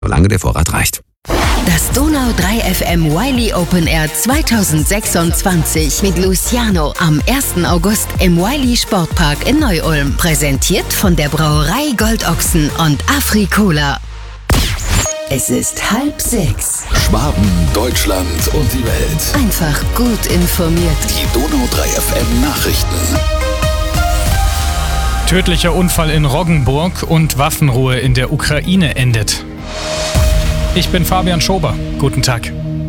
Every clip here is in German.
solange der Vorrat reicht. Das Donau 3 FM Wiley Open Air 2026 mit Luciano am 1. August im Wiley Sportpark in Neu-Ulm. Präsentiert von der Brauerei Goldochsen und Afri-Cola. Es ist 5:30. Schwaben, Deutschland und die Welt. Einfach gut informiert. Die Donau 3 FM Nachrichten. Tödlicher Unfall in Roggenburg und Waffenruhe in der Ukraine endet. Ich bin Fabian Schober. Guten Tag.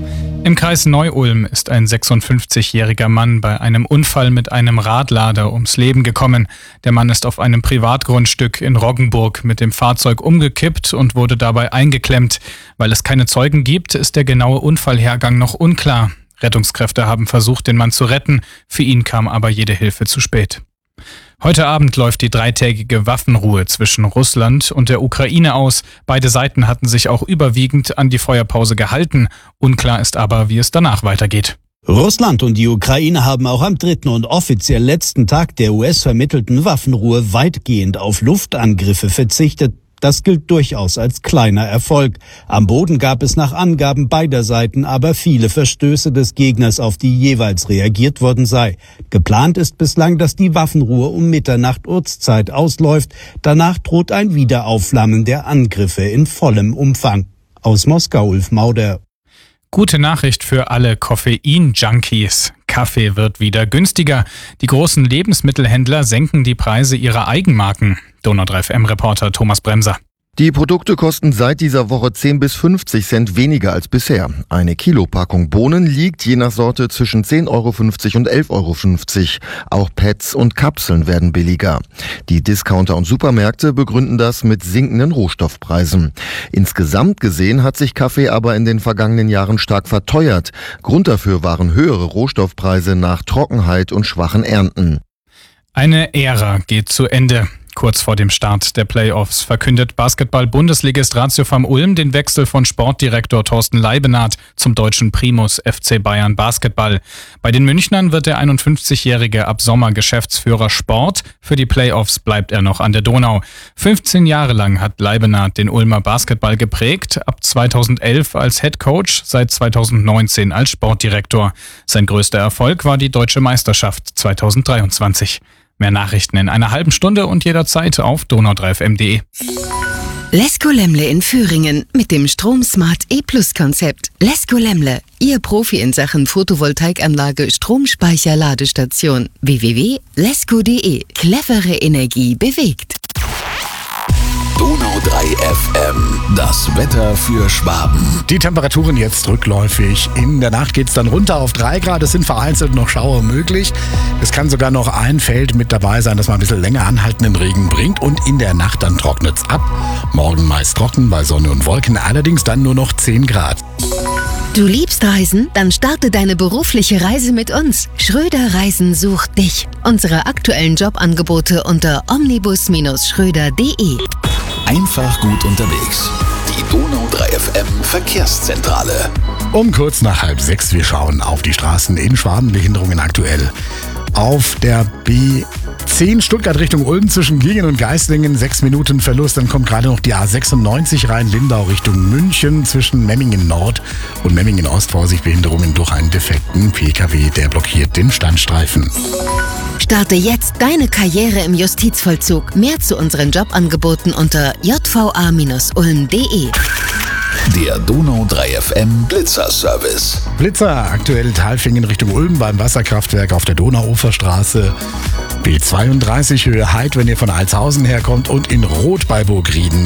Im Kreis Neu-Ulm ist ein 56-jähriger Mann bei einem Unfall mit einem Radlader ums Leben gekommen. Der Mann ist auf einem Privatgrundstück in Roggenburg mit dem Fahrzeug umgekippt und wurde dabei eingeklemmt. Weil es keine Zeugen gibt, ist der genaue Unfallhergang noch unklar. Rettungskräfte haben versucht, den Mann zu retten. Für ihn kam aber jede Hilfe zu spät. Heute Abend läuft die 3-tägige Waffenruhe zwischen Russland und der Ukraine aus. Beide Seiten hatten sich auch überwiegend an die Feuerpause gehalten. Unklar ist aber, wie es danach weitergeht. Russland und die Ukraine haben auch am 3. und offiziell letzten Tag der US-vermittelten Waffenruhe weitgehend auf Luftangriffe verzichtet. Das gilt durchaus als kleiner Erfolg. Am Boden gab es nach Angaben beider Seiten aber viele Verstöße des Gegners, auf die jeweils reagiert worden sei. Geplant ist bislang, dass die Waffenruhe um Mitternacht Ortszeit ausläuft. Danach droht ein Wiederaufflammen der Angriffe in vollem Umfang. Aus Moskau, Ulf Mauder. Gute Nachricht für alle Koffein-Junkies. Kaffee wird wieder günstiger. Die großen Lebensmittelhändler senken die Preise ihrer Eigenmarken. Donau 3 FM-Reporter Thomas Bremser. Die Produkte kosten seit dieser Woche 10 bis 50 Cent weniger als bisher. Eine Kilopackung Bohnen liegt je nach Sorte zwischen 10,50 Euro und 11,50 Euro. Auch Pads und Kapseln werden billiger. Die Discounter und Supermärkte begründen das mit sinkenden Rohstoffpreisen. Insgesamt gesehen hat sich Kaffee aber in den vergangenen Jahren stark verteuert. Grund dafür waren höhere Rohstoffpreise nach Trockenheit und schwachen Ernten. Eine Ära geht zu Ende. Kurz vor dem Start der Playoffs verkündet Basketball-Bundesligist Ratio Vam Ulm den Wechsel von Sportdirektor Thorsten Leibenhardt zum deutschen Primus FC Bayern Basketball. Bei den Münchnern wird der 51-Jährige ab Sommer Geschäftsführer Sport. Für die Playoffs bleibt er noch an der Donau. 15 Jahre lang hat Leibenhardt den Ulmer Basketball geprägt, ab 2011 als Headcoach, seit 2019 als Sportdirektor. Sein größter Erfolg war die Deutsche Meisterschaft 2023. Mehr Nachrichten in einer halben Stunde und jederzeit auf donau3fm.de. Lesko Lemle in Thüringen mit dem StromSmart E-Plus-Konzept. Lesko Lemle, Ihr Profi in Sachen Photovoltaikanlage, Stromspeicher, Ladestation. www.lesko.de. Clevere Energie bewegt. Donau 3 FM. Das Wetter für Schwaben. Die Temperaturen jetzt rückläufig. In der Nacht geht es dann runter auf 3 Grad. Es sind vereinzelt noch Schauer möglich. Es kann sogar noch ein Feld mit dabei sein, das mal ein bisschen länger anhaltenden Regen bringt. Und in der Nacht dann trocknet es ab. Morgen meist trocken bei Sonne und Wolken. Allerdings dann nur noch 10 Grad. Du liebst Reisen? Dann starte deine berufliche Reise mit uns. Schröder Reisen sucht dich. Unsere aktuellen Jobangebote unter omnibus-schröder.de. Einfach gut unterwegs. Die Donau 3 FM Verkehrszentrale. Um kurz nach 5:30, wir schauen auf die Straßen in Schwaben. Behinderungen aktuell. Auf der B10 Stuttgart Richtung Ulm zwischen Giengen und Geislingen 6 Minuten Verlust. Dann kommt gerade noch die A96 rein, Lindau Richtung München zwischen Memmingen Nord und Memmingen Ost. Vorsicht, Behinderungen durch einen defekten PKW, der blockiert den Standstreifen. Starte jetzt deine Karriere im Justizvollzug. Mehr zu unseren Jobangeboten unter jva-ulm.de. Der Donau 3 FM Blitzer-Service. Blitzer aktuell Talfingen Richtung Ulm beim Wasserkraftwerk auf der Donauuferstraße. B32 Höhe Heid, wenn ihr von Altshausen herkommt, und in Rot bei Burgrieden.